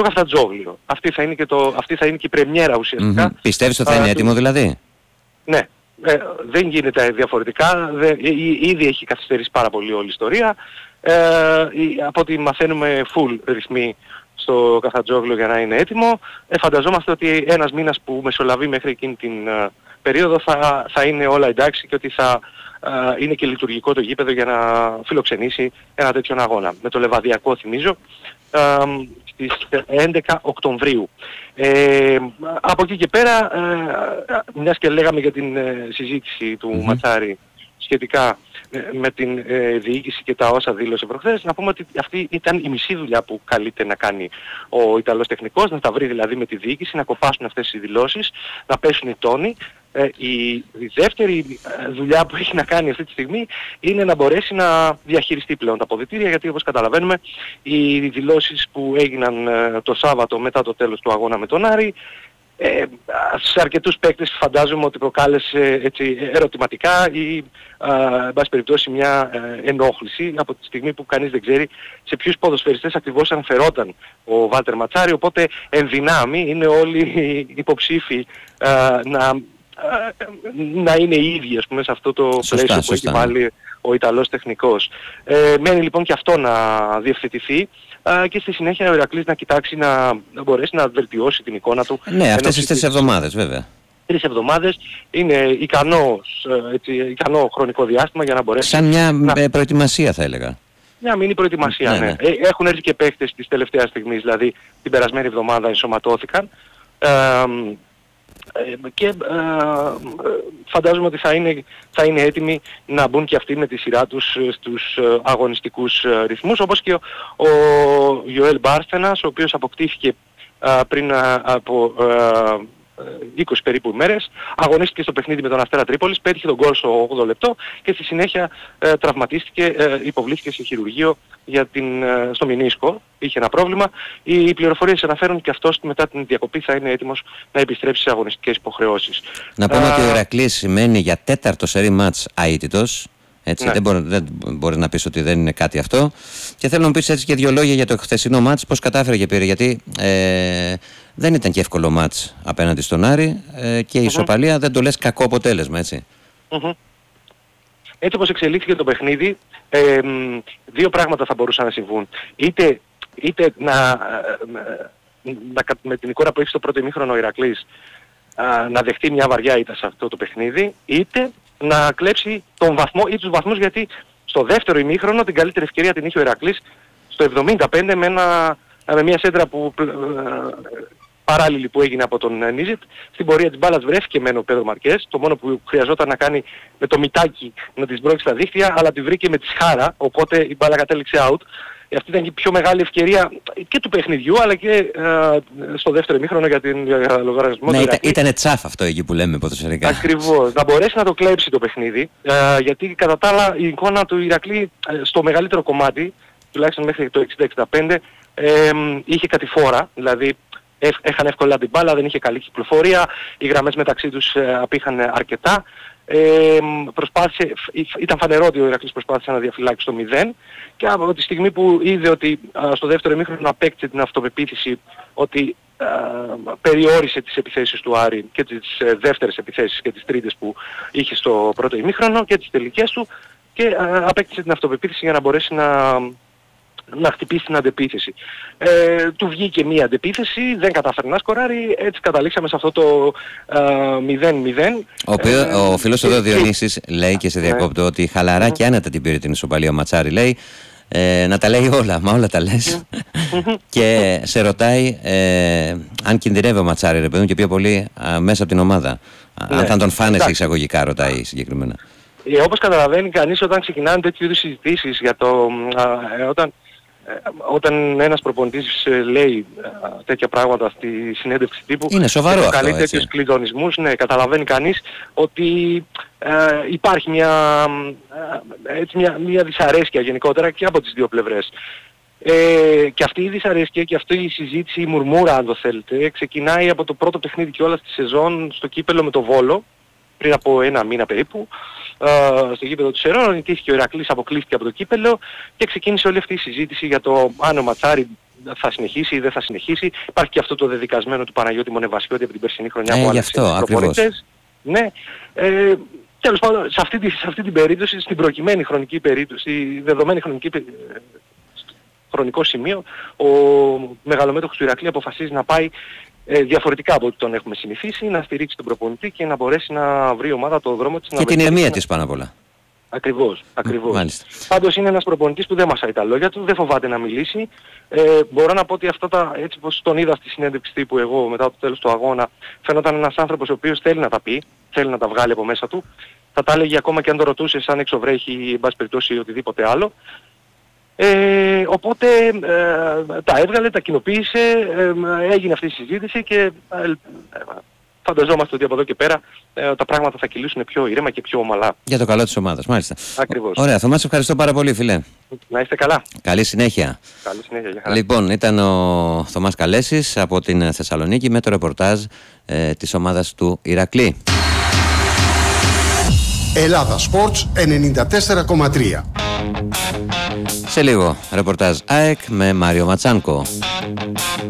στο Καφτατζόγλιο. Αυτή θα είναι και η πρεμιέρα ουσιαστικά. Πιστεύεις ότι θα είναι έτοιμο δηλαδή? Ναι. Δεν γίνεται διαφορετικά. Ήδη έχει καθυστερήσει πάρα πολύ όλη η ιστορία. Από ό,τι μαθαίνουμε full ρυθμοί στο Καφτατζόγλιο για να είναι έτοιμο. Φανταζόμαστε ότι ένας μήνας που μεσολαβεί μέχρι εκείνη την περίοδο θα είναι όλα εντάξει και ότι θα είναι και λειτουργικό το γήπεδο για να φιλοξενήσει ένα τέτοιον αγώνα. Με το Λεβαδιακό, θυμίζω, στις 11 Οκτωβρίου. Από εκεί και πέρα, μιας και λέγαμε για την συζήτηση του Ματσάρη σχετικά με την διοίκηση και τα όσα δήλωσε προχθές, να πούμε ότι αυτή ήταν η μισή δουλειά που καλείται να κάνει ο Ιταλός τεχνικός, να τα βρει δηλαδή με τη διοίκηση, να κοπάσουν αυτές οι δηλώσεις, να πέσουν οι τόνοι. Η δεύτερη δουλειά που έχει να κάνει αυτή τη στιγμή είναι να μπορέσει να διαχειριστεί πλέον τα αποδυτήρια, γιατί όπως καταλαβαίνουμε οι δηλώσεις που έγιναν το Σάββατο μετά το τέλος του αγώνα με τον Άρη σε αρκετούς παίκτες φαντάζομαι ότι προκάλεσε έτσι, ερωτηματικά ή εν πάση περιπτώσει μια ενόχληση από τη στιγμή που κανείς δεν ξέρει σε ποιους ποδοσφαιριστές ακριβώς αναφερόταν ο Βάλτερ Ματσάρη, οπότε εν δυνάμει είναι όλοι υποψήφοι να είναι οι ίδιοι ας πούμε, σε αυτό το πλαίσιο που έχει βάλει ο Ιταλός τεχνικός. Μένει λοιπόν και αυτό να διευθετηθεί και στη συνέχεια ο Ηρακλής να κοιτάξει να μπορέσει να βελτιώσει την εικόνα του. Ναι, αυτές τις 3 εβδομάδες βέβαια. 3 εβδομάδες είναι ικανό χρονικό διάστημα για να μπορέσει... Σαν μια προετοιμασία θα έλεγα. Μια μίνι προετοιμασία, ναι. Έχουν έρθει και παίκτες της τελευταίας στιγμής, δηλαδή την περασμένη εβδομάδα ενσωματώθηκαν. Και φαντάζομαι ότι θα είναι έτοιμοι να μπουν και αυτοί με τη σειρά τους στους αγωνιστικούς ρυθμούς, όπως και ο Ιωέλ Μπάρστενας, ο οποίος αποκτήθηκε πριν από 20 περίπου ημέρες, αγωνίστηκε στο παιχνίδι με τον Αστέρα Τρίπολης, πέτυχε τον γκολ στο 8ο λεπτό και στη συνέχεια τραυματίστηκε, υποβλήθηκε σε χειρουργείο στο μηνίσκο, είχε ένα πρόβλημα. Οι πληροφορίες αναφέρουν και αυτός μετά την διακοπή θα είναι έτοιμος να επιστρέψει σε αγωνιστικές υποχρεώσεις. Να πούμε ότι ο Ηρακλής σημαίνει για 4ο σερί μάτς αίτητος. Έτσι, ναι. Δεν μπορεί να πεις ότι δεν είναι κάτι αυτό. Και θέλω να πεις έτσι και 2 λόγια για το χθεσινό μάτς, πώς κατάφερε και πήρε. Γιατί δεν ήταν και εύκολο μάτς απέναντι στον Άρη και η ισοπαλία δεν το λες κακό αποτέλεσμα, έτσι. Έτσι όπως εξελίχθηκε το παιχνίδι, 2 πράγματα θα μπορούσαν να συμβούν. Είτε με την εικόνα που έχει στο πρώτο ημίχρονο ο Ηρακλής να δεχτεί μια βαριά ήττα σε αυτό το παιχνίδι, είτε να κλέψει τον βαθμό ή τους βαθμούς, γιατί στο δεύτερο ημίχρονο την καλύτερη ευκαιρία την είχε ο Ηρακλής στο 75 με μια σέντρα παράλληλη που έγινε από τον Νίζιτ. Στην πορεία της μπάλας βρέθηκε μεν ο Πέδρο Μαρκές, το μόνο που χρειαζόταν να κάνει με το μητάκι να της μπρώξει στα δίχτυα, αλλά τη βρήκε με τη σχάρα, οπότε η μπάλα κατέληξε out. Αυτή ήταν και η πιο μεγάλη ευκαιρία και του παιχνιδιού, αλλά και στο δεύτερο ημίχρονο για λογαριασμό του Ηρακλή. Ήταν τσάφ αυτό εκεί που λέμε ποδοσφαιρικά. Ακριβώς. Να μπορέσει να το κλέψει το παιχνίδι, γιατί κατά τα άλλα η εικόνα του Ηρακλή στο μεγαλύτερο κομμάτι, τουλάχιστον μέχρι το 60-65, είχε κατηφόρα, δηλαδή έχανε εύκολα την μπάλα, δεν είχε καλή κυκλοφορία, οι γραμμές μεταξύ τους απήχαν αρκετά. Ήταν φανερό ότι ο Ηρακλής προσπάθησε να διαφυλάξει το 0 και από τη στιγμή που είδε ότι στο δεύτερο ημίχρονο απέκτησε την αυτοπεποίθηση ότι περιόρισε τις επιθέσεις του Άρη και τις δεύτερες επιθέσεις και τις τρίτες που είχε στο πρώτο ημίχρονο και τις τελικές του, και απέκτησε την αυτοπεποίθηση για να μπορέσει να χτυπήσει την αντεπίθεση. Του βγήκε μία αντεπίθεση, δεν κατάφερε να σκοράρει, έτσι καταλήξαμε σε αυτό το 0-0. Ο φίλος εδώ Διονύσης λέει, και σε διακόπτω, ότι χαλαρά και άνετα την πήρε την ισοπαλία ο Ματσάρη, λέει, να τα λέει όλα, μα όλα τα λες. Και σε ρωτάει αν κινδυνεύει ο Ματσάρη, ρε παιδί μου, και πιο πολύ μέσα από την ομάδα. Αν θα τον φάνε σε εισαγωγικά, ρωτάει συγκεκριμένα. Όπως καταλαβαίνει κανείς, όταν ξεκινάνε τέτοιου είδους συζητήσεις για το... Όταν ένας προπονητής λέει τέτοια πράγματα στη συνέντευξη τύπου, είναι σοβαρό αυτό, κάνει τέτοιους κλειδονισμούς, ναι, καταλαβαίνει κανείς ότι υπάρχει μια δυσαρέσκεια γενικότερα και από τις δύο πλευρές. Και αυτή η δυσαρέσκεια και αυτή η συζήτηση, η μουρμούρα αν το θέλετε, ξεκινάει από το πρώτο παιχνίδι κιόλας της σεζόν στο κύπελλο με το Βόλο, πριν από 1 μήνα περίπου, στο γήπεδο του Σερών. Νικήθηκε ο Ηρακλής, αποκλείστηκε από το κύπελλο και ξεκίνησε όλη αυτή η συζήτηση για το αν ο Ματσάρη θα συνεχίσει ή δεν θα συνεχίσει. Υπάρχει και αυτό το δεδικασμένο του Παναγιώτη Μονεβασιώτη από την περσινή χρονιά που άλλαξε τους προπονητές. Ναι. Τέλος πάντων, σε αυτή την περίπτωση, στην προκειμένη χρονική περίπτωση, στη δεδομένη χρονικό σημείο, ο μεγαλομέτωχος του Ηρακλή αποφασίζει να πάει διαφορετικά από ό,τι τον έχουμε συνηθίσει, να στηρίξει τον προπονητή και να μπορέσει να βρει ομάδα το δρόμο της. Και την ηρεμία της πάνω απ' όλα. Ακριβώς. Μάλιστα. Πάντως είναι ένας προπονητής που δεν μασάει τα λόγια του, δεν φοβάται να μιλήσει. Μπορώ να πω ότι έτσι πως τον είδα στη συνέντευξη τύπου εγώ μετά το τέλος του αγώνα, φαίνονταν ένας άνθρωπος ο οποίος θέλει να τα πει, θέλει να τα βγάλει από μέσα του. Θα τα έλεγε ακόμα και αν το ρωτούσε σαν εξωβρέχει ή εν πάση περιπτώσει οτιδήποτε άλλο. Οπότε τα έβγαλε, τα κοινοποίησε, έγινε αυτή η συζήτηση και φανταζόμαστε ότι από εδώ και πέρα τα πράγματα θα κυλήσουν πιο ήρεμα και πιο ομαλά. Για το καλό της ομάδας, μάλιστα. Ακριβώς. Ωραία, Θωμά, σε ευχαριστώ πάρα πολύ, φίλε. Να είστε καλά. Καλή συνέχεια. Καλή συνέχεια, για χαρά. Λοιπόν, ήταν ο Θωμάς Καλέσης από την Θεσσαλονίκη με το ρεπορτάζ της ομάδας του Ηρακλή. Ελλάδα Sports 94,3. Σε λίγο, ρεπορτάζ ΑΕΚ με Μάριο Ματσάνκο.